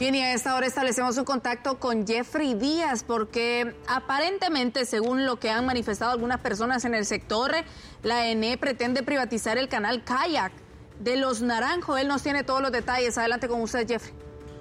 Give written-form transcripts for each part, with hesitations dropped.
Bien, y a esta hora establecemos un contacto con Jeffrey Díaz, porque aparentemente, según lo que han manifestado algunas personas en el sector, la ENE pretende privatizar el canal Kayak de Los Naranjos. Él nos tiene todos los detalles. Adelante con usted, Jeffrey.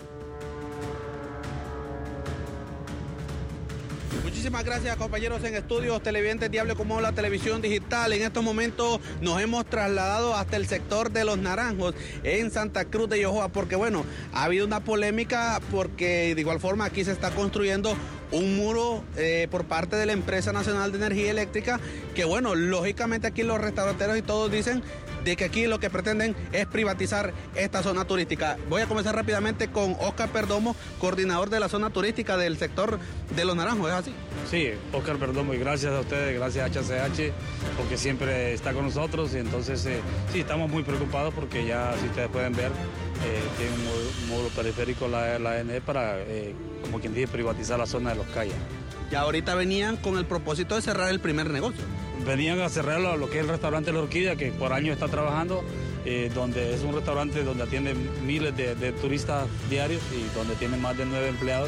Muchísimas gracias, compañeros en estudios, televidentes Diablo como la televisión digital. En estos momentos nos hemos trasladado hasta el sector de Los Naranjos en Santa Cruz de Yojoa, porque bueno, ha habido una polémica porque de igual forma aquí se está construyendo un muro por parte de la Empresa Nacional de Energía Eléctrica, que bueno, lógicamente aquí los restauranteros y todos dicen de que aquí lo que pretenden es privatizar esta zona turística. Voy a comenzar rápidamente con Oscar Perdomo, coordinador de la zona turística del sector de Los Naranjos, ¿es así? Sí, Oscar Perdomo, y gracias a ustedes, gracias a HCH, porque siempre está con nosotros, y entonces sí, estamos muy preocupados porque ya, si ustedes pueden ver, tiene un módulo periférico la ENE para, como quien dice, privatizar la zona de Los Cayas. Ya ahorita venían con el propósito de cerrar el primer negocio. Venían a cerrar lo que es el restaurante La Orquídea, que por año está trabajando, donde es un restaurante donde atiende miles de turistas diarios y donde tiene más de 9 empleados,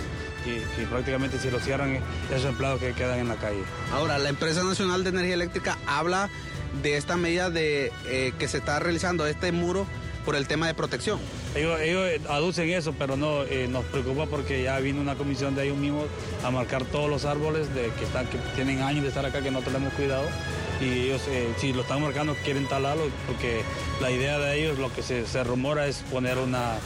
y prácticamente si lo cierran, esos empleados que quedan en la calle. Ahora, la Empresa Nacional de Energía Eléctrica habla de esta medida de que se está realizando este muro por el tema de protección. Ellos aducen eso, pero no nos preocupa porque ya vino una comisión de ellos mismos a marcar todos los árboles que tienen años de estar acá, que no tenemos cuidado, y ellos si lo están marcando quieren talarlo, porque la idea de ellos, lo que se rumora, es poner una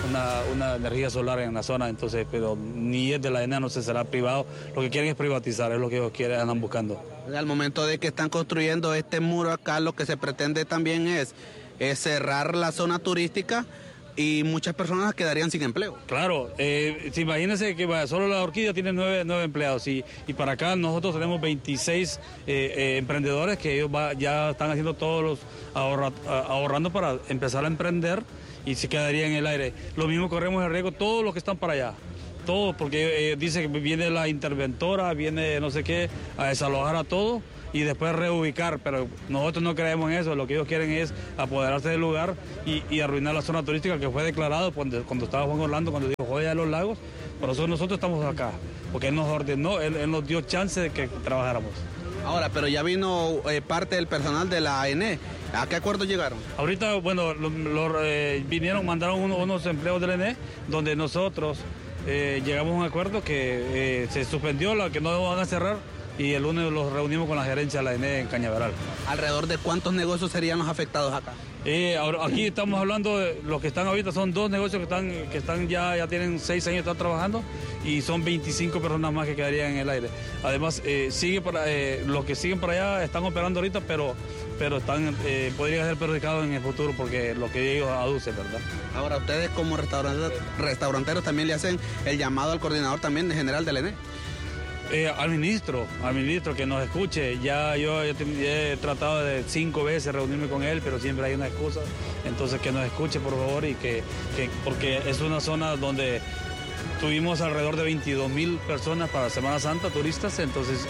energía solar en la zona, entonces, pero ni es de la ENE, no se será privado, lo que quieren es privatizar, es lo que ellos quieren, andan buscando. Al momento de que están construyendo este muro acá, lo que se pretende también es cerrar la zona turística, y muchas personas quedarían sin empleo. Claro, imagínense que solo La Orquídea tiene 9 empleados y para acá nosotros tenemos 26 emprendedores que ellos ya están haciendo todos los ahorrando para empezar a emprender, y se quedaría en el aire. Lo mismo corremos el riesgo todos los que están para allá. Todos, porque dice que viene la interventora, viene no sé qué, a desalojar a todo y después reubicar, pero nosotros no creemos en eso. Lo que ellos quieren es apoderarse del lugar y arruinar la zona turística que fue declarado cuando estaba Juan Orlando, cuando dijo Joya de los Lagos. Por eso nosotros estamos acá, porque él nos ordenó, él nos dio chance de que trabajáramos. Ahora, pero ya vino parte del personal de la ENE. ¿A qué acuerdo llegaron? Ahorita, bueno, mandaron unos empleos de la ENE, donde nosotros llegamos a un acuerdo que se suspendió, que no van a cerrar, y el lunes los reunimos con la gerencia de la ENE en Cañaveral. ¿Alrededor de cuántos negocios serían los afectados acá? Aquí estamos hablando de los que están ahorita, son 2 negocios que están ya tienen 6 años de estar trabajando, y son 25 personas más que quedarían en el aire. Además, los que siguen para allá están operando ahorita, pero podrían ser perjudicados en el futuro porque lo que ellos aducen, ¿verdad? Ahora, ustedes como restauranteros también le hacen el llamado al coordinador también general del ENE. Al ministro que nos escuche. Yo he tratado de 5 veces reunirme con él, pero siempre hay una excusa. Entonces que nos escuche, por favor, y porque es una zona donde tuvimos alrededor de 22,000 personas para Semana Santa, turistas. Entonces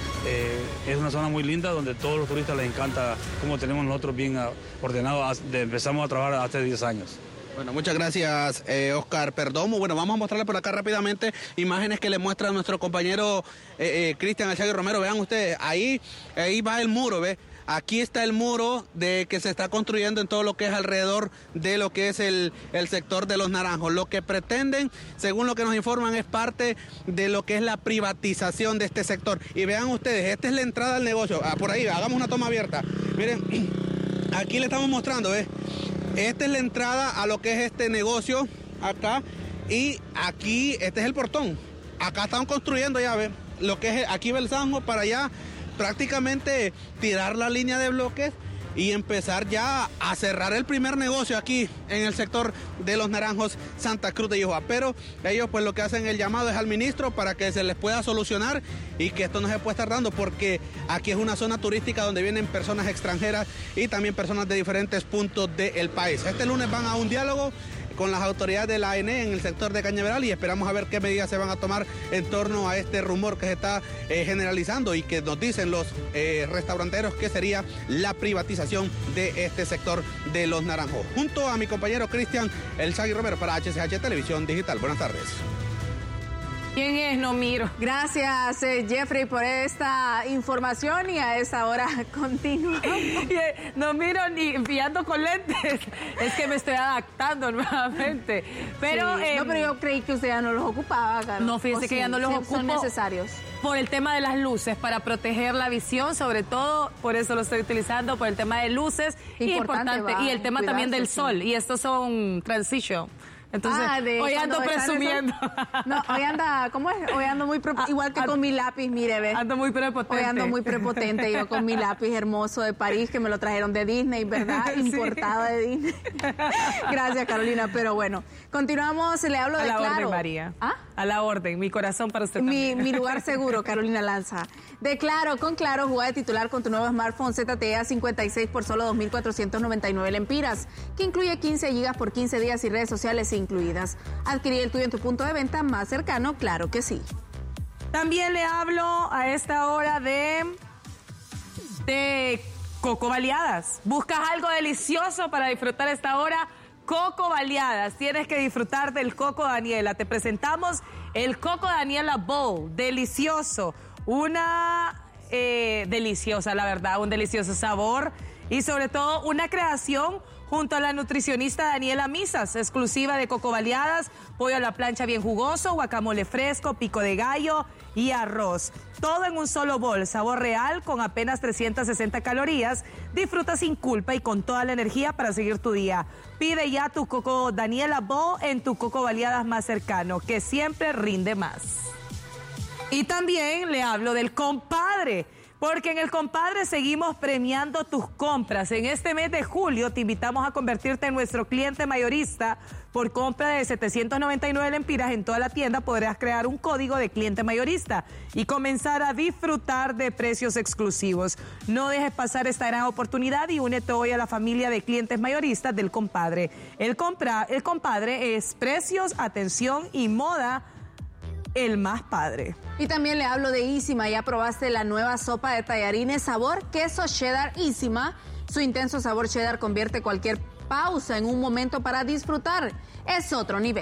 es una zona muy linda donde todos los turistas les encanta cómo tenemos nosotros bien ordenado. Empezamos a trabajar hace 10 años. Bueno, muchas gracias, Oscar Perdomo. Bueno, vamos a mostrarle por acá rápidamente imágenes que le muestra nuestro compañero Cristian Alchague Romero. Vean ustedes, ahí va el muro, ¿ve? Aquí está el muro que se está construyendo en todo lo que es alrededor de lo que es el sector de Los Naranjos. Lo que pretenden, según lo que nos informan, es parte de lo que es la privatización de este sector. Y vean ustedes, esta es la entrada al negocio. Por ahí, hagamos una toma abierta. Miren, aquí le estamos mostrando, ¿ves? Esta es la entrada a lo que es este negocio acá, y aquí este es el portón. Acá están construyendo, ya ven, lo que es aquí Belzanjo, para allá prácticamente tirar la línea de bloques y empezar ya a cerrar el primer negocio aquí en el sector de Los Naranjos, Santa Cruz de Yojoa. Pero ellos pues lo que hacen el llamado es al ministro para que se les pueda solucionar y que esto no se pueda estar dando, porque aquí es una zona turística donde vienen personas extranjeras y también personas de diferentes puntos del país. Este lunes van a un diálogo con las autoridades de la ANE en el sector de Cañaveral y esperamos a ver qué medidas se van a tomar en torno a este rumor que se está generalizando y que nos dicen los restauranteros que sería la privatización de este sector de Los Naranjos. Junto a mi compañero Cristian El Sagui Romero para HCH Televisión Digital. Buenas tardes. ¿Quién es Nomiro? Gracias, Jeffrey, por esta información y a esta hora continúa. Nomiro, ni ando con lentes, es que me estoy adaptando nuevamente. Pero, sí, no, pero yo creí que usted ya no los ocupaba, Carol. No, fíjese que ya no los ocupo. Son necesarios. Por el tema de las luces, para proteger la visión, sobre todo, por eso lo estoy utilizando, por el tema de luces. Importante. Y el tema también del sol, y estos son transition. Entonces, hoy ando presumiendo. No, hoy anda, ¿cómo es? Hoy ando muy igual que con mi lápiz, mire, ve. Ando muy prepotente. Hoy ando muy prepotente, yo con mi lápiz hermoso de París, que me lo trajeron de Disney, ¿verdad? Sí. Importado de Disney. Gracias, Carolina, pero bueno. Continuamos, le hablo de Claro. A la orden, María. ¿Ah? A la orden, mi corazón para usted también. Mi lugar seguro, Carolina Lanza. De Claro, con Claro, juega de titular con tu nuevo smartphone ZTE A56 por solo 2.499 lempiras, que incluye 15 gigas por 15 días y redes sociales incluidas. Adquirir el tuyo en tu punto de venta más cercano, claro que sí. También le hablo a esta hora de Coco Baleadas. ¿Buscas algo delicioso para disfrutar esta hora? Coco Baleadas, tienes que disfrutar del Coco Daniela. Te presentamos el Coco Daniela Bowl, delicioso, una deliciosa, la verdad, un delicioso sabor y sobre todo una creación junto a la nutricionista Daniela Misas, exclusiva de Coco Baleadas, pollo a la plancha bien jugoso, guacamole fresco, pico de gallo y arroz. Todo en un solo bol, sabor real con apenas 360 calorías. Disfruta sin culpa y con toda la energía para seguir tu día. Pide ya tu Coco Daniela Bowl en tu Coco Baleadas más cercano, que siempre rinde más. Y también le hablo del Compadre, porque en el Compadre seguimos premiando tus compras. En este mes de julio te invitamos a convertirte en nuestro cliente mayorista. Por compra de 799 lempiras en toda la tienda podrás crear un código de cliente mayorista y comenzar a disfrutar de precios exclusivos. No dejes pasar esta gran oportunidad y únete hoy a la familia de clientes mayoristas del Compadre. El Compadre es precios, atención y moda el más padre. Y también le hablo de Isima. Ya probaste la nueva sopa de tallarines sabor queso cheddar Isima. Su intenso sabor cheddar convierte cualquier pausa en un momento para disfrutar. Es otro nivel.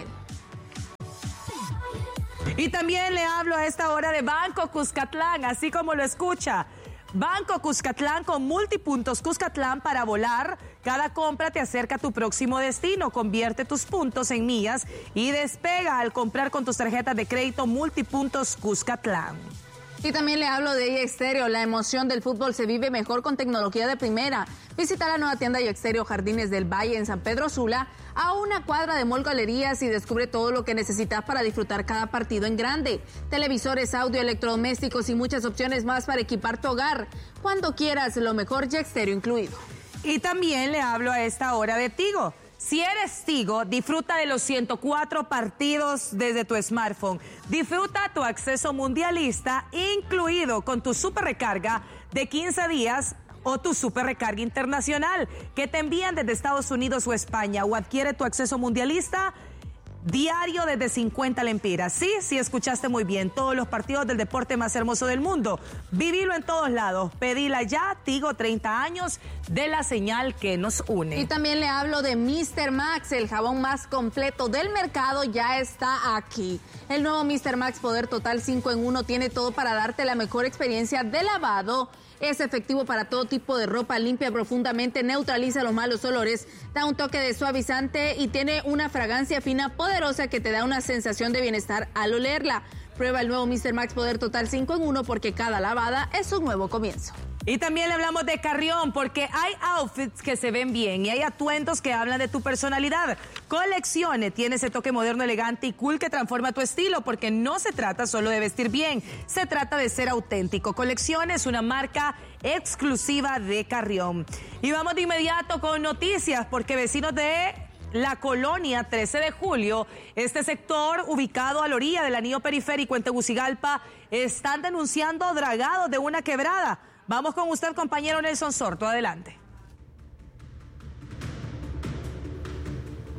Y también le hablo a esta hora de Banco Cuscatlán, así como lo escucha. Banco Cuscatlán con multipuntos Cuscatlán para volar. Cada compra te acerca a tu próximo destino. Convierte tus puntos en millas y despega al comprar con tus tarjetas de crédito multipuntos Cuscatlán. Y también le hablo de iExterio. La emoción del fútbol se vive mejor con tecnología de primera. Visita la nueva tienda iExterio Jardines del Valle en San Pedro Sula, a una cuadra de Mall Galerías, y descubre todo lo que necesitas para disfrutar cada partido en grande. Televisores, audio, electrodomésticos y muchas opciones más para equipar tu hogar. Cuando quieras, lo mejor iExterio incluido. Y también le hablo a esta hora de Tigo. Si eres Tigo, disfruta de los 104 partidos desde tu smartphone. Disfruta tu acceso mundialista incluido con tu super recarga de 15 días o tu super recarga internacional que te envían desde Estados Unidos o España, o adquiere tu acceso mundialista diario desde 50 lempiras. Sí, escuchaste muy bien. Todos los partidos del deporte más hermoso del mundo. Vivilo en todos lados. Pedila ya. Tigo, 30 años de la señal que nos une. Y también le hablo de Mr. Max, el jabón más completo del mercado. Ya está aquí. El nuevo Mr. Max Poder Total 5 en 1 tiene todo para darte la mejor experiencia de lavado. Es efectivo para todo tipo de ropa, limpia profundamente, neutraliza los malos olores, da un toque de suavizante y tiene una fragancia fina poderosa que te da una sensación de bienestar al olerla. Prueba el nuevo Mr. Max Poder Total 5 en 1 porque cada lavada es un nuevo comienzo. Y también le hablamos de Carrión porque hay outfits que se ven bien y hay atuendos que hablan de tu personalidad. Coleccione, tiene ese toque moderno, elegante y cool que transforma tu estilo, porque no se trata solo de vestir bien, se trata de ser auténtico. Coleccione es una marca exclusiva de Carrión. Y vamos de inmediato con noticias, porque vecinos de la colonia 13 de julio, este sector ubicado a la orilla del anillo periférico en Tegucigalpa, están denunciando dragados de una quebrada. Vamos con usted, compañero Nelson Sorto, adelante.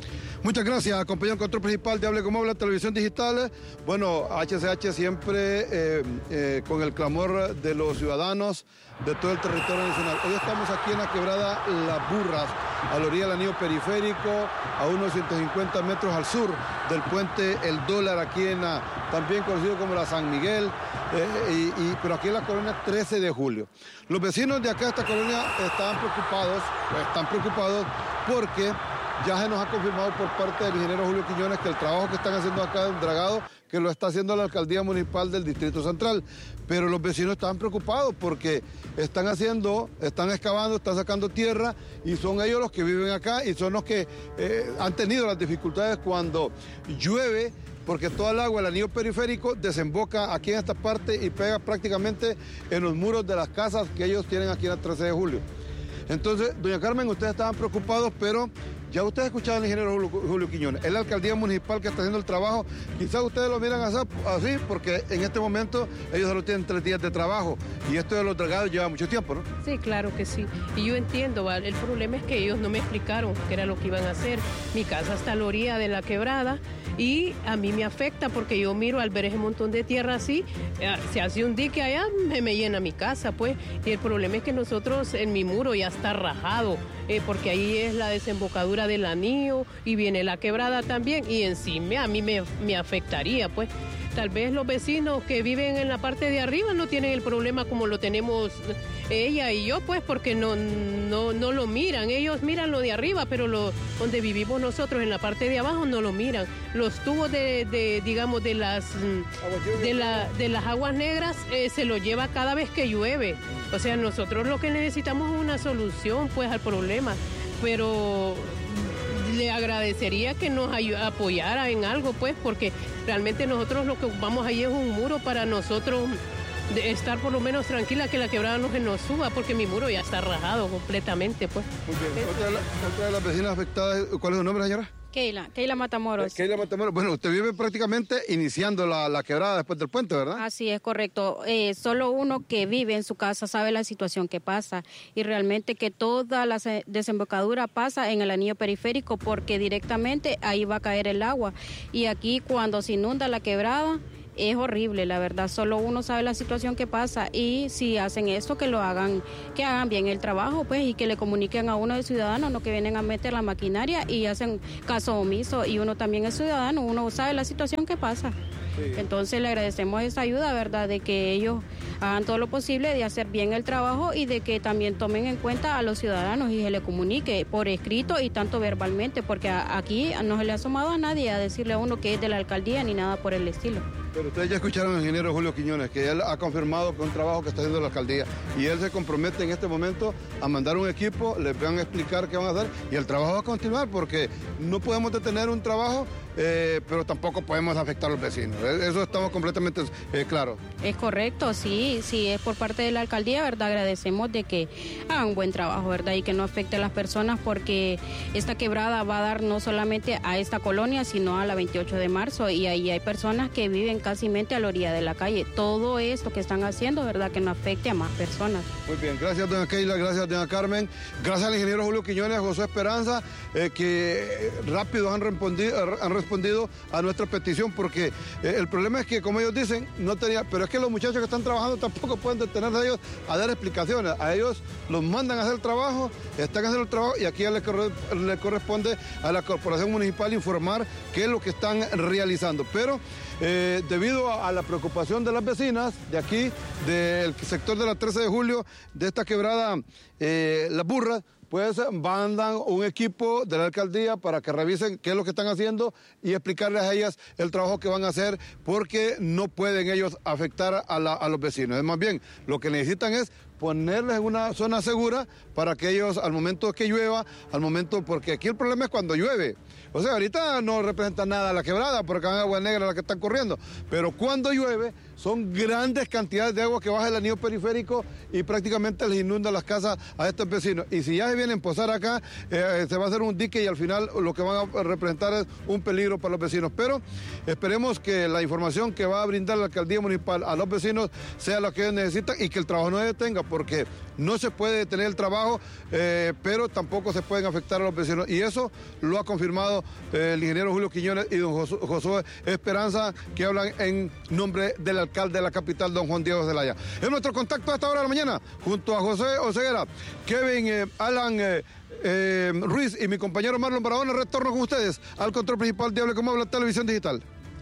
Muchas gracias, compañero control principal de Hable Como Habla, Televisión Digital. Bueno, HCH siempre con el clamor de los ciudadanos de todo el territorio nacional. Hoy estamos aquí en la quebrada Las Burras, a la orilla del anillo periférico, a unos 150 metros al sur del puente El Dólar, aquí también conocido como la San Miguel, pero aquí en la colonia 13 de julio. Los vecinos de acá de esta colonia están preocupados porque ya se nos ha confirmado por parte del ingeniero Julio Quiñones que el trabajo que están haciendo acá en Dragado, que lo está haciendo la Alcaldía Municipal del Distrito Central. Pero los vecinos están preocupados porque están excavando, están sacando tierra y son ellos los que viven acá y son los que han tenido las dificultades cuando llueve, porque toda el agua del anillo periférico desemboca aquí en esta parte y pega prácticamente en los muros de las casas que ellos tienen aquí en el 13 de julio. Entonces, doña Carmen, ustedes estaban preocupados, pero ya ustedes escucharon al ingeniero Julio Quiñones. Es la alcaldía municipal que está haciendo el trabajo. Quizás ustedes lo miran así, porque en este momento ellos solo tienen 3 días de trabajo. Y esto de los dragados lleva mucho tiempo, ¿no? Sí, claro que sí. Y yo entiendo, ¿vale? El problema es que ellos no me explicaron qué era lo que iban a hacer. Mi casa está a la orilla de la quebrada y a mí me afecta porque yo miro al ver ese montón de tierra así, se hace un dique allá, me llena mi casa, pues. Y el problema es que nosotros, en mi muro ya está rajado, porque ahí es la desembocadura del anillo y viene la quebrada también y encima a mí me afectaría, pues. Tal vez los vecinos que viven en la parte de arriba no tienen el problema como lo tenemos ella y yo, pues, porque no lo miran. Ellos miran lo de arriba, pero donde vivimos nosotros en la parte de abajo no lo miran. Los tubos digamos, de las aguas negras se lo lleva cada vez que llueve. O sea, nosotros lo que necesitamos es una solución, pues, al problema. Pero le agradecería que nos apoyara en algo, pues, porque realmente nosotros lo que ocupamos ahí es un muro para nosotros estar por lo menos tranquila que la quebrada no se nos suba, porque mi muro ya está rajado completamente, pues. Muy bien. Otra de las vecinas afectadas, ¿cuál es su nombre, señora? Keila Matamoros. Keila Matamoros. Bueno, usted vive prácticamente iniciando la quebrada después del puente, ¿verdad? Así es, correcto. Solo uno que vive en su casa sabe la situación que pasa y realmente que toda la desembocadura pasa en el anillo periférico porque directamente ahí va a caer el agua. Y aquí cuando se inunda la quebrada es horrible, la verdad. Solo uno sabe la situación que pasa y si hacen esto, que hagan bien el trabajo, pues, y que le comuniquen a uno de ciudadanos, no que vienen a meter la maquinaria y hacen caso omiso. Y uno también es ciudadano, uno sabe la situación que pasa. Sí. Entonces le agradecemos esa ayuda, ¿verdad?, de que ellos hagan todo lo posible de hacer bien el trabajo y de que también tomen en cuenta a los ciudadanos y se le comunique por escrito y tanto verbalmente, porque aquí no se le ha asomado a nadie a decirle a uno que es de la alcaldía ni nada por el estilo. Pero ustedes ya escucharon al ingeniero Julio Quiñones, que él ha confirmado que es un trabajo que está haciendo la alcaldía y él se compromete en este momento a mandar un equipo, les van a explicar qué van a hacer y el trabajo va a continuar porque no podemos detener un trabajo, pero tampoco podemos afectar a los vecinos. Eso estamos completamente claros. Es correcto, sí, es por parte de la alcaldía, ¿verdad? Agradecemos de que hagan un buen trabajo, ¿verdad? Y que no afecte a las personas porque esta quebrada va a dar no solamente a esta colonia, sino a la 28 de marzo y ahí hay personas que viven casi a la orilla de la calle. Todo esto que están haciendo, ¿verdad?, que no afecte a más personas. Muy bien, gracias doña Keila, gracias doña Carmen, gracias al ingeniero Julio Quiñones, José Esperanza, que rápido han respondido a nuestra petición, porque el problema es que, como ellos dicen, no tenía, pero es que los muchachos que están trabajando tampoco pueden detenerse a ellos a dar explicaciones. A ellos los mandan a hacer el trabajo, están haciendo el trabajo y aquí ya le corresponde a la corporación municipal informar qué es lo que están realizando. Pero debido a la preocupación de las vecinas de aquí, del sector de la 13 de julio, de esta quebrada Las Burras, pues mandan un equipo de la alcaldía para que revisen qué es lo que están haciendo y explicarles a ellas el trabajo que van a hacer, porque no pueden ellos afectar a los vecinos. Es más bien, lo que necesitan es ponerles en una zona segura para que ellos, al momento que llueva, porque aquí el problema es cuando llueve. O sea, ahorita no representa nada la quebrada porque hay agua negra la que está corriendo, pero cuando llueve son grandes cantidades de agua que baja el anillo periférico y prácticamente les inunda las casas a estos vecinos. Y si ya se vienen a posar acá, se va a hacer un dique y al final lo que van a representar es un peligro para los vecinos. Pero esperemos que la información que va a brindar la alcaldía municipal a los vecinos sea lo que ellos necesitan y que el trabajo no se detenga, porque no se puede detener el trabajo, pero tampoco se pueden afectar a los vecinos. Y eso lo ha confirmado el ingeniero Julio Quiñones y don Josué Esperanza, que hablan en nombre del alcalde de la capital, don Juan Diego Zelaya. Es nuestro contacto a esta hora de la mañana, junto a José Oseguera, Kevin, Alan Ruiz y mi compañero Marlon Barahona. Retorno con ustedes al control principal de Hable Como Habla Televisión Digital.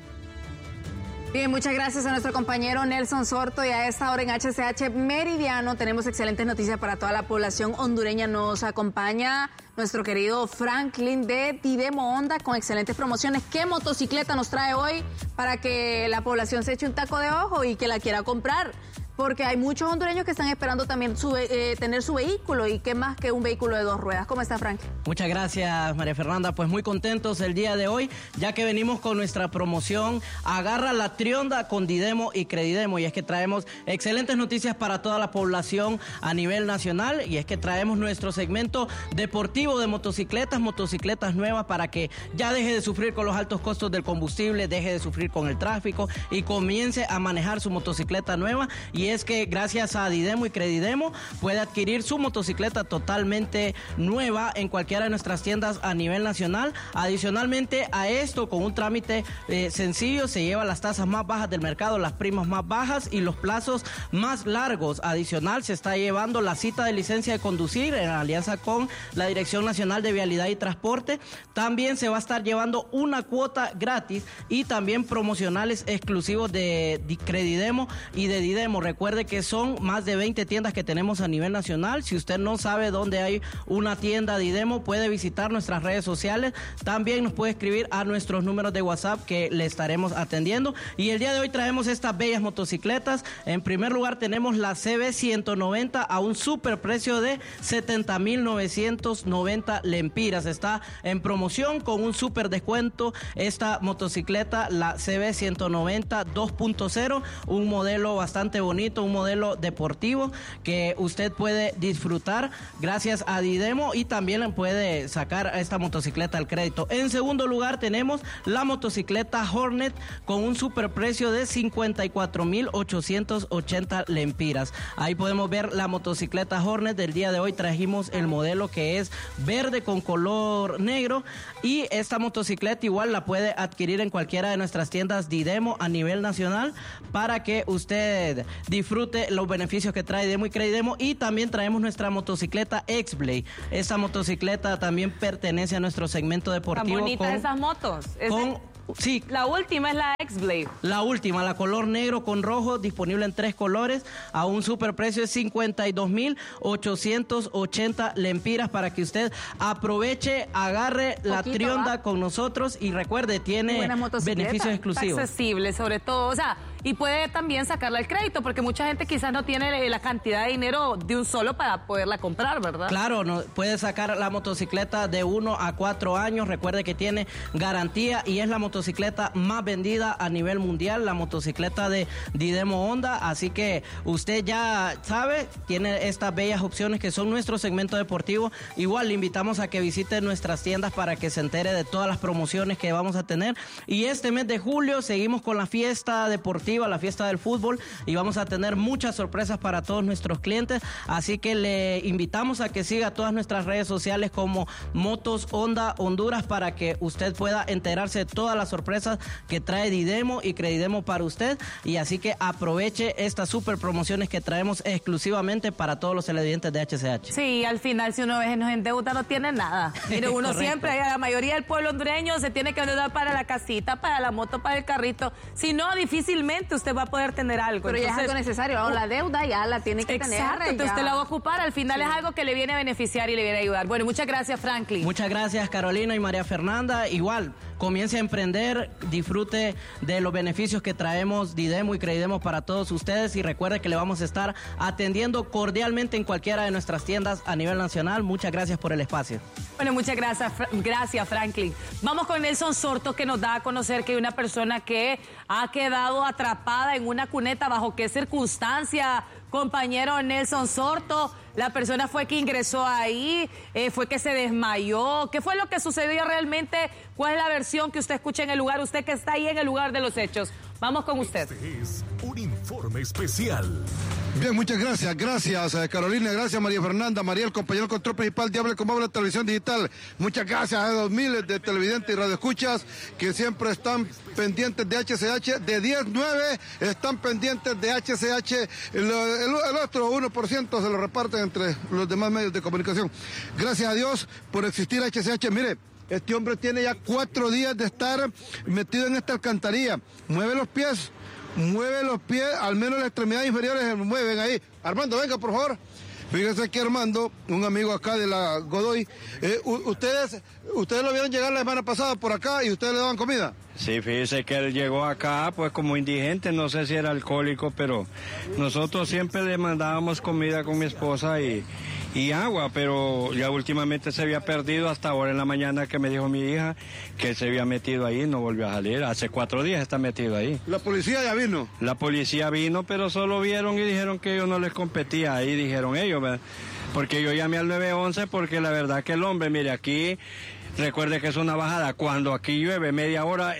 Bien, muchas gracias a nuestro compañero Nelson Sorto, y a esta hora en HCH Meridiano tenemos excelentes noticias para toda la población hondureña. Nos acompaña nuestro querido Franklin de Didemo Honda con excelentes promociones. ¿Qué motocicleta nos trae hoy para que la población se eche un taco de ojo y que la quiera comprar? Porque hay muchos hondureños que están esperando también tener su vehículo, y qué más que un vehículo de 2 ruedas. ¿Cómo está, Frank? Muchas gracias, María Fernanda. Pues muy contentos el día de hoy, ya que venimos con nuestra promoción Agarra la Trionda con Didemo y Credidemo, y es que traemos excelentes noticias para toda la población a nivel nacional, y es que traemos nuestro segmento deportivo de motocicletas nuevas, para que ya deje de sufrir con los altos costos del combustible, deje de sufrir con el tráfico y comience a manejar su motocicleta nueva. Y es que gracias a Didemo y Credidemo puede adquirir su motocicleta totalmente nueva en cualquiera de nuestras tiendas a nivel nacional. Adicionalmente a esto, con un trámite sencillo, se lleva las tasas más bajas del mercado, las primas más bajas y los plazos más largos. Adicional, se está llevando la cita de licencia de conducir en alianza con la Dirección Nacional de Vialidad y Transporte. También se va a estar llevando una cuota gratis y también promocionales exclusivos de Credidemo y de Didemo. Recuerde que son más de 20 tiendas que tenemos a nivel nacional. Si usted no sabe dónde hay una tienda Didemo, puede visitar nuestras redes sociales. También nos puede escribir a nuestros números de WhatsApp, que le estaremos atendiendo. Y el día de hoy traemos estas bellas motocicletas. En primer lugar tenemos la CB190 a un super precio de 70,990 lempiras. Está en promoción con un super descuento esta motocicleta, la CB190 2.0, un modelo bastante bonito, un modelo deportivo que usted puede disfrutar gracias a Didemo, y también puede sacar a esta motocicleta al crédito. En segundo lugar tenemos la motocicleta Hornet con un superprecio de 54,880 lempiras. Ahí podemos ver la motocicleta Hornet. Del día de hoy trajimos el modelo que es verde con color negro, y esta motocicleta igual la puede adquirir en cualquiera de nuestras tiendas Didemo a nivel nacional, para que usted disfrute los beneficios que trae Didemo y Credidemo. Y también traemos nuestra motocicleta X-Blade. Esta motocicleta también pertenece a nuestro segmento deportivo. Tan bonitas esas motos. Sí. La última es la X-Blade. La última, la color negro con rojo, disponible en 3 colores, a un superprecio de 52,880 lempiras, para que usted aproveche, agarre la Trionda con nosotros, y recuerde, tiene beneficios exclusivos. Accesible, sobre todo, o sea, y puede también sacarla al crédito, porque mucha gente quizás no tiene la cantidad de dinero de un solo para poderla comprar, ¿verdad? Claro, puede sacar la motocicleta de 1 a 4 años. Recuerde que tiene garantía y es la motocicleta más vendida a nivel mundial, la motocicleta de Didemo Honda. Así que usted ya sabe, tiene estas bellas opciones que son nuestro segmento deportivo. Igual le invitamos a que visite nuestras tiendas para que se entere de todas las promociones que vamos a tener. Y este mes de julio seguimos con la fiesta deportiva, la fiesta del fútbol, y vamos a tener muchas sorpresas para todos nuestros clientes. Así que le invitamos a que siga todas nuestras redes sociales como Motos Honda Honduras, para que usted pueda enterarse de todas las sorpresas que trae Didemo y Credidemo para usted. Y así que aproveche estas super promociones que traemos exclusivamente para todos los televidentes de HCH. Sí, al final, si uno nos endeuda, no tiene nada. Mire, uno siempre, la mayoría del pueblo hondureño se tiene que endeudar para la casita, para la moto, para el carrito. Si no, difícilmente usted va a poder tener algo. Pero entonces, ya es algo necesario. La deuda ya la tiene que tener. Exacto, entonces usted la va a ocupar. Al final es algo que le viene a beneficiar y le viene a ayudar. Bueno, muchas gracias, Franklin. Muchas gracias, Carolina y María Fernanda. Igual, comience a emprender, disfrute de los beneficios que traemos Didemo y Credidemo para todos ustedes, y recuerde que le vamos a estar atendiendo cordialmente en cualquiera de nuestras tiendas a nivel nacional. Muchas gracias por el espacio. Bueno, muchas gracias, Franklin. Vamos con Nelson Sorto, que nos da a conocer que hay una persona que ha quedado atrapada en una cuneta. ¿Bajo qué circunstancia, compañero Nelson Sorto? la persona fue que ingresó ahí, fue que se desmayó. ¿Qué fue lo que sucedió realmente? ¿Cuál es la versión que usted escucha en el lugar? Usted que está ahí en el lugar de los hechos. Vamos con usted. Este es un informe especial. Bien, muchas gracias. Gracias, Carolina. Gracias, María Fernanda. María, el compañero control principal de Hable como Habla Televisión Digital. Muchas gracias a los miles de televidentes y radioescuchas que siempre están pendientes de HCH. De 10-9 están pendientes de HCH. El otro 1% se lo reparten entre los demás medios de comunicación. Gracias a Dios por existir HCH. Mire, este hombre tiene ya 4 días de estar metido en esta alcantarilla. Mueve los pies, al menos las extremidades inferiores se mueven ahí. Armando, venga, por favor. Fíjese aquí Armando, un amigo acá de la Godoy. Ustedes lo vieron llegar la semana pasada por acá y ustedes le daban comida. Sí, fíjese que él llegó acá pues como indigente, no sé si era alcohólico, pero nosotros siempre le mandábamos comida con mi esposa y agua, pero ya últimamente se había perdido hasta ahora en la mañana que me dijo mi hija que él se había metido ahí, no volvió a salir, hace 4 días está metido ahí. ¿La policía ya vino? La policía vino, pero solo vieron y dijeron que yo no les competía, ahí dijeron ellos, ¿verdad? Porque yo llamé al 911 porque la verdad que el hombre, mire, aquí... Recuerde que es una bajada. Cuando aquí llueve media hora,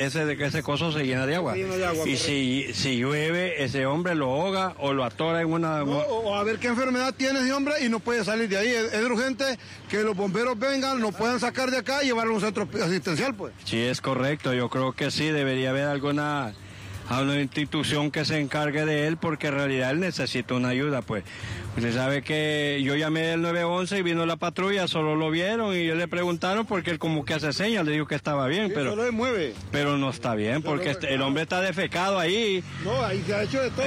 ese coso se llena de agua. Y si llueve, ese hombre lo ahoga o lo atora en una... No, o a ver qué enfermedad tiene ese hombre y no puede salir de ahí. Es urgente que los bomberos vengan, lo puedan sacar de acá y llevarlo a un centro asistencial, pues. Sí, es correcto. Yo creo que sí, debería haber alguna... a una institución que se encargue de él, porque en realidad él necesita una ayuda, pues. Usted sabe que yo llamé al 911 y vino la patrulla, solo lo vieron y ellos le preguntaron porque él como que hace señas, le dijo que estaba bien, sí, pero solo se mueve. Pero no está bien, porque el hombre está defecado ahí. No, ahí se ha hecho de todo.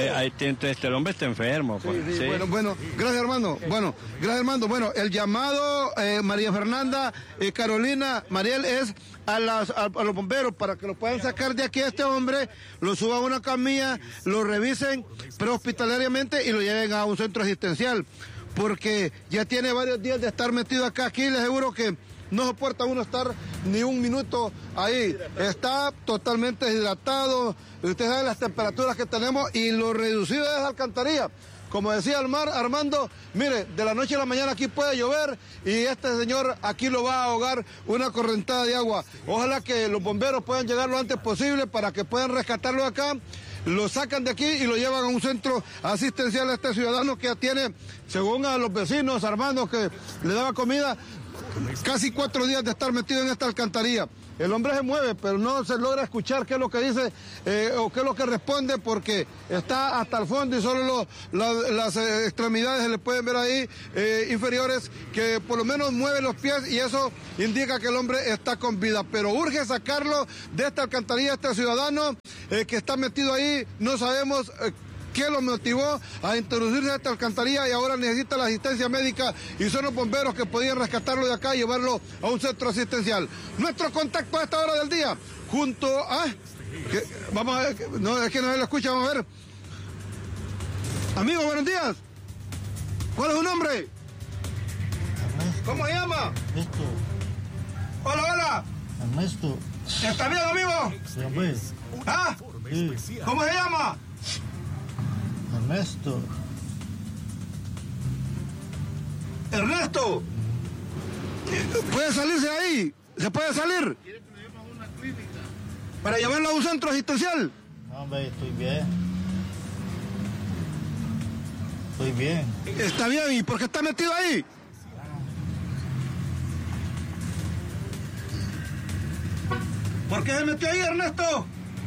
El hombre está enfermo, pues. Sí. Sí. Bueno, gracias Armando. Gracias Armando. Bueno, el llamado María Fernanda, Carolina, Mariel es a los bomberos para que lo puedan sacar de aquí a este hombre, lo suban a una camilla, lo revisen prehospitalariamente y lo lleven a un centro asistencial, porque ya tiene varios días de estar metido acá. Aquí les aseguro que no soporta uno estar ni un minuto ahí, está totalmente deshidratado. Ustedes saben las temperaturas que tenemos y lo reducido de esa alcantarilla. Como decía Armando, mire, de la noche a la mañana aquí puede llover y este señor aquí lo va a ahogar una correntada de agua. Ojalá que los bomberos puedan llegar lo antes posible para que puedan rescatarlo acá, lo sacan de aquí y lo llevan a un centro asistencial a este ciudadano que ya tiene, según a los vecinos, Armando, que le daba comida, casi 4 días de estar metido en esta alcantarilla. El hombre se mueve, pero no se logra escuchar qué es lo que dice o qué es lo que responde, porque está hasta el fondo y solo las extremidades se le pueden ver ahí inferiores, que por lo menos mueve los pies y eso indica que el hombre está con vida. Pero urge sacarlo de esta alcantarilla, este ciudadano que está metido ahí. No sabemos qué lo motivó a introducirse a esta alcantarilla y ahora necesita la asistencia médica y son los bomberos que podían rescatarlo de acá y llevarlo a un centro asistencial. Nuestro contacto a esta hora del día, junto a... vamos a ver, no, es que no se lo escucha, vamos a ver. Amigo, buenos días. ¿Cuál es su nombre? ¿Cómo se llama? Ernesto. Hola. Ernesto. ¿Está bien, amigo? Sí, hombre. ¿Ah? Sí. ¿Cómo se llama? Ernesto. Ernesto. ¿Puede salirse de ahí? ¿Se puede salir? ¿Para llevarlo a un centro asistencial? No, hombre, estoy bien. Estoy bien. Está bien, ¿y por qué está metido ahí? ¿Por qué se metió ahí, Ernesto?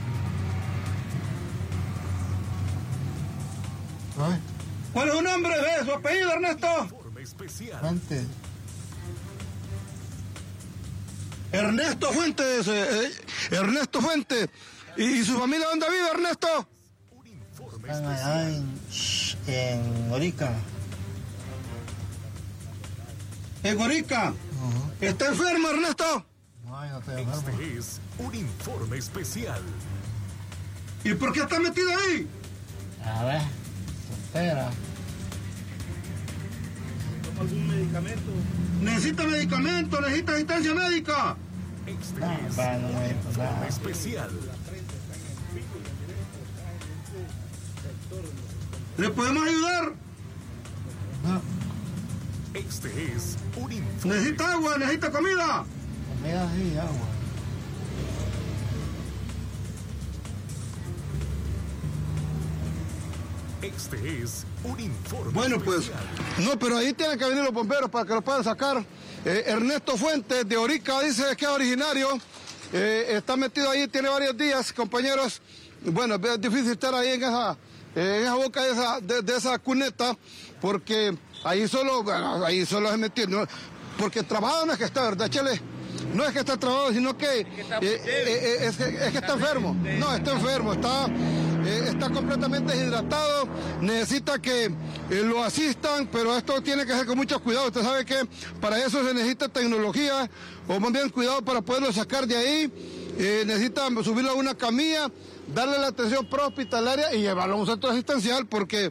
¿Ay? ¿Cuál es su nombre? ¿Su apellido, Ernesto? Fuentes. Ernesto Fuentes. Ernesto Fuentes. ¿Y su familia dónde vive, Ernesto? Están allá en Orica. ¿En Orica? ¿Está enfermo, Ernesto? No, no estoy enfermo. Este es un informe especial. ¿Y por qué está metido ahí? A ver, espera. ¿Toma algún medicamento? ¿Necesita medicamento? ¿Necesita asistencia médica? Este No, es para, no un me informe nada. especial. ¿Le podemos ayudar? No. Este es un informe. ¿Necesita agua? ¿Necesita comida? Comida sí, agua. Este es un informe. Bueno, pues, no, pero ahí tienen que venir los bomberos para que lo puedan sacar. Ernesto Fuentes de Orica dice que es originario. Está metido ahí, tiene varios días, compañeros. Bueno, es difícil estar ahí en esa boca de esa cuneta, porque ahí solo se metió, ¿no? Porque trabajado no es que está, ¿verdad, Chele? No es que está trabajado, sino que es que está enfermo. No, está enfermo, está completamente deshidratado, necesita que lo asistan, pero esto tiene que ser con mucho cuidado. Usted sabe que para eso se necesita tecnología, o más bien cuidado para poderlo sacar de ahí. Necesita subirlo a una camilla, darle la atención prehospitalaria y llevarlo a un centro asistencial, porque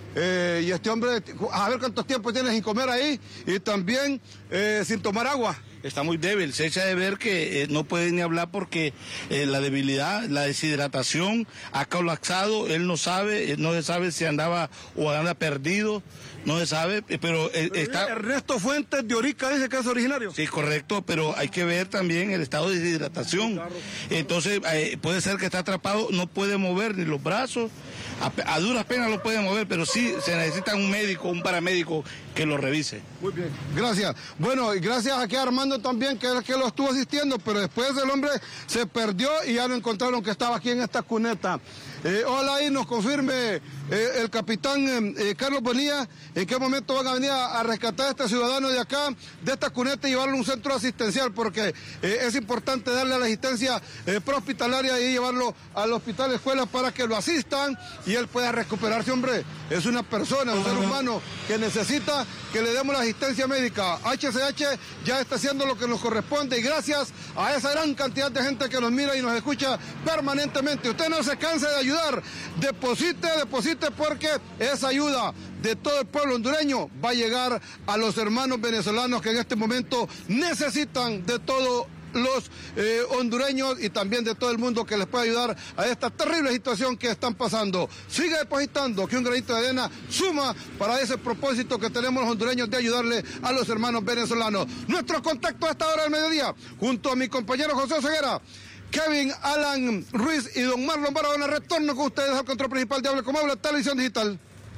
y este hombre, a ver cuántos tiempos tiene sin comer ahí y también sin tomar agua. Está muy débil, se echa de ver que no puede ni hablar porque la debilidad, la deshidratación ha colapsado, él no sabe, no se sabe si andaba o anda perdido, no se sabe, pero está... Ernesto Fuentes de Orica dice que es originario. Sí, correcto, pero hay que ver también el estado de deshidratación. Entonces puede ser que está atrapado, no puede mover ni los brazos, a duras penas lo puede mover, pero sí se necesita un médico, un paramédico que lo revise. Muy bien, gracias. Bueno, y gracias aquí a Armando también, que lo estuvo asistiendo, pero después el hombre se perdió y ya lo encontraron que estaba aquí en esta cuneta. Ojalá ahí nos confirme el capitán Carlos Bonilla en qué momento van a venir a rescatar a este ciudadano de acá, de esta cuneta, y llevarlo a un centro asistencial, porque es importante darle la asistencia prehospitalaria y llevarlo al hospital escuela para que lo asistan y él pueda recuperarse, hombre. Es una persona, un ser humano que necesita que le demos la asistencia médica. HCH ya está haciendo lo que nos corresponde y gracias a esa gran cantidad de gente que nos mira y nos escucha permanentemente. Usted no se canse de ayudar, deposite, porque esa ayuda de todo el pueblo hondureño va a llegar a los hermanos venezolanos que en este momento necesitan de todo los hondureños y también de todo el mundo que les puede ayudar a esta terrible situación que están pasando. Sigue depositando, que un granito de arena suma para ese propósito que tenemos los hondureños de ayudarle a los hermanos venezolanos. Nuestro contacto a esta hora del mediodía, junto a mi compañero José Ceguera, Kevin, Alan Ruiz y don Marlon Barahona, retorno con ustedes al control principal de Hable Como Habla, Televisión Digital.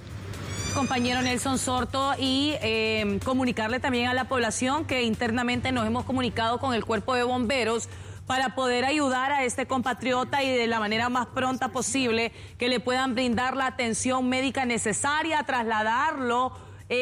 Compañero Nelson Sorto, y comunicarle también a la población que internamente nos hemos comunicado con el Cuerpo de Bomberos para poder ayudar a este compatriota y de la manera más pronta posible que le puedan brindar la atención médica necesaria, trasladarlo.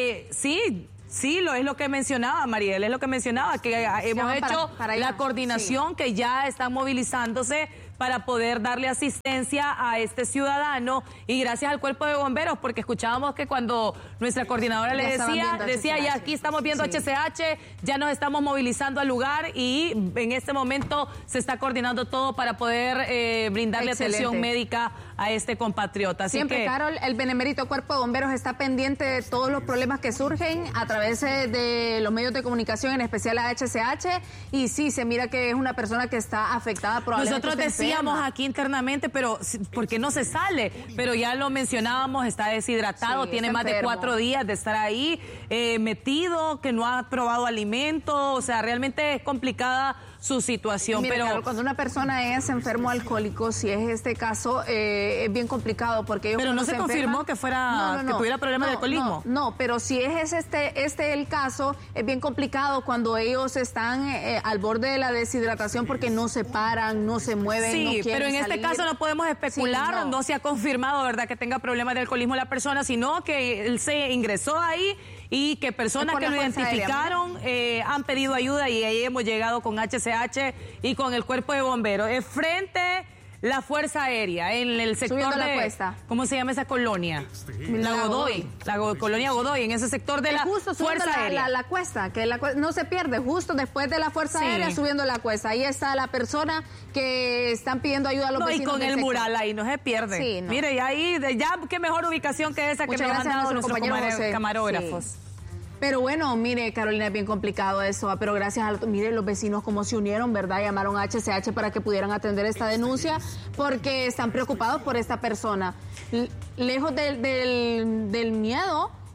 Sí, es lo que mencionaba, Mariel, es lo que mencionaba, que hemos hecho para la coordinación, que ya están movilizándose para poder darle asistencia a este ciudadano, y gracias al Cuerpo de Bomberos, porque escuchábamos que cuando nuestra coordinadora le decía ya aquí estamos viendo HCH, ya nos estamos movilizando al lugar y en este momento se está coordinando todo para poder brindarle atención médica a este compatriota. Así siempre, Carol, el benemérito Cuerpo de Bomberos está pendiente de todos los problemas que surgen a través de los medios de comunicación, en especial a HCH, y sí, se mira que es una persona que está afectada probablemente. Nosotros decíamos aquí internamente, pero ¿por qué no se sale? Pero ya lo mencionábamos, está deshidratado, tiene más de 4 días de estar ahí metido, que no ha probado alimento, o sea, realmente es complicada su situación. Mira, pero Carol, cuando una persona es enfermo alcohólico, si es este caso, es bien complicado porque ellos... Pero no se confirmó que fuera que tuviera problemas de alcoholismo. No, pero si es este el caso, es bien complicado cuando ellos están al borde de la deshidratación porque no se paran, no se mueven, sí, no quieren pero en salir. este caso no podemos especular, no se ha confirmado, ¿verdad?, que tenga problemas de alcoholismo la persona, sino que él se ingresó ahí y que personas que lo identificaron han pedido ayuda y ahí hemos llegado con HCH y con el Cuerpo de Bomberos. Frente la Fuerza Aérea, en el sector de la cuesta. ¿Cómo se llama esa colonia? La Godoy, colonia Godoy, en ese sector de la Fuerza Aérea. La cuesta, que no se pierde, justo después de la Fuerza Aérea subiendo la cuesta. Ahí está la persona que están pidiendo ayuda a los vecinos. Y con el mural ahí no se pierde. Sí, Mire, y ahí, ya qué mejor ubicación que esa. Muchas que nos han dado nuestros camarógrafos. Sí. Pero bueno, mire, Carolina, es bien complicado eso, pero gracias a los vecinos como se unieron, ¿verdad? Llamaron a HCH para que pudieran atender esta denuncia porque están preocupados por esta persona. Lejos del miedo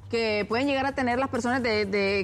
que pueden llegar a tener las personas de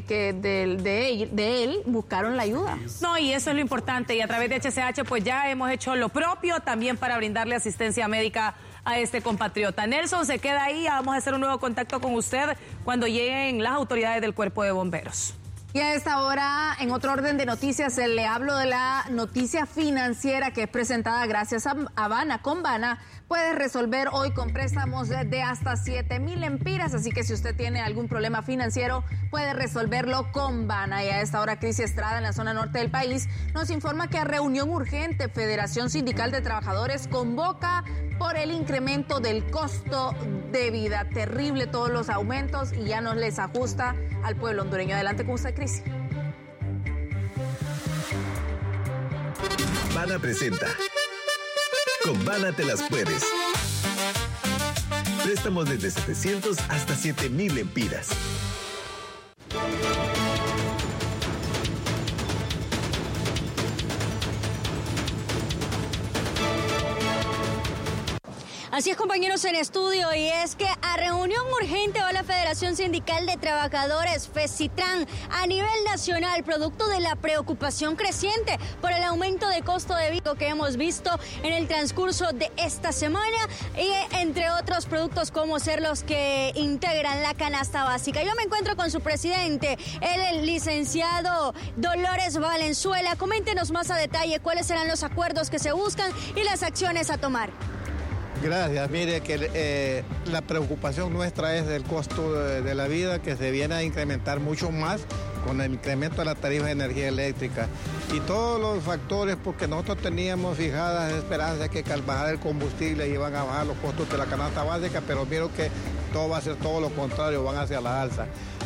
él buscaron la ayuda. No, y eso es lo importante, y a través de HCH pues ya hemos hecho lo propio también para brindarle asistencia médica a este compatriota. Nelson, se queda ahí, vamos a hacer un nuevo contacto con usted cuando lleguen las autoridades del Cuerpo de Bomberos. Y a esta hora, en otro orden de noticias, le hablo de la noticia financiera que es presentada gracias a Bana. Con Bana puedes resolver hoy con préstamos de hasta 7,000 lempiras, así que si usted tiene algún problema financiero, puede resolverlo con Bana. Y a esta hora, Cris Estrada, en la zona norte del país, nos informa que a reunión urgente, Federación Sindical de Trabajadores convoca por el incremento del costo de vida. Terrible todos los aumentos y ya no les ajusta al pueblo hondureño. Adelante con usted, Cris. Bana presenta. Con Bana te las puedes. Préstamos desde 700 hasta 7,000 lempiras. Así es, compañeros en estudio, y es que a reunión urgente va la Federación Sindical de Trabajadores, FESITRAN, a nivel nacional, producto de la preocupación creciente por el aumento de costo de vida que hemos visto en el transcurso de esta semana, y entre otros productos como ser los que integran la canasta básica. Yo me encuentro con su presidente, el licenciado Dolores Valenzuela. Coméntenos más a detalle cuáles serán los acuerdos que se buscan y las acciones a tomar. Gracias. Mire que la preocupación nuestra es del costo de la vida, que se viene a incrementar mucho más con el incremento de la tarifa de energía eléctrica y todos los factores, porque nosotros teníamos fijadas esperanzas que al bajar el combustible iban a bajar los costos de la canasta básica, pero miro que todo va a ser todo lo contrario, van hacia la alza.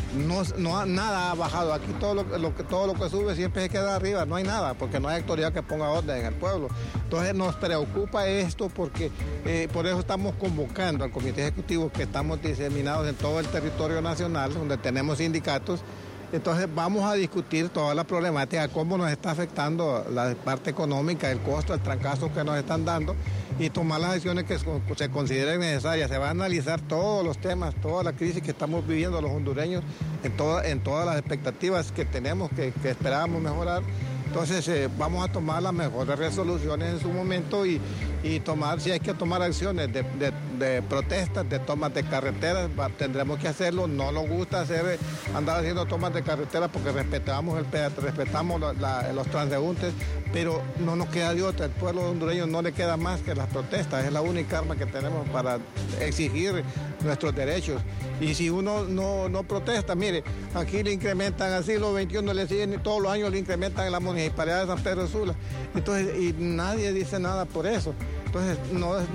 Nada ha bajado aquí, todo lo que sube siempre se queda arriba, no hay nada, porque no hay autoridad que ponga orden en el pueblo. Entonces nos preocupa esto porque por eso estamos convocando al Comité Ejecutivo, que estamos diseminados en todo el territorio nacional, donde tenemos sindicatos. Entonces vamos a discutir toda la problemática, cómo nos está afectando la parte económica, el costo, el trancazo que nos están dando, y tomar las acciones que se consideren necesarias. Se va a analizar todos los temas, toda la crisis que estamos viviendo los hondureños, en todas las expectativas que tenemos, que esperábamos mejorar. Entonces vamos a tomar las mejores resoluciones en su momento y tomar, si hay que tomar acciones de protestas, de tomas de carreteras, tendremos que hacerlo. No nos gusta andar haciendo tomas de carretera porque respetamos el peatón, respetamos los transeúntes, pero no nos queda de otra. El pueblo hondureño no le queda más que las protestas, es la única arma que tenemos para exigir nuestros derechos. Y si uno no protesta, mire, aquí le incrementan al siglo XXI, le siguen todos los años le incrementan en la municipalidad de San Pedro Sula. Entonces, y nadie dice nada por eso. Entonces, no